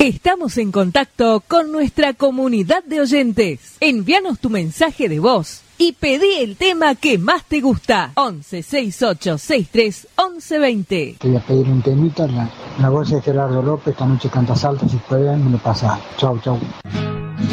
Estamos en contacto con nuestra comunidad de oyentes. Envíanos tu mensaje de voz y pedí el tema que más te gusta. 11 68 63 11 20. Te voy a pedir un temita, la voz de Gerardo López, esta noche canta salta, si pueden me lo pasa. Chau, chau.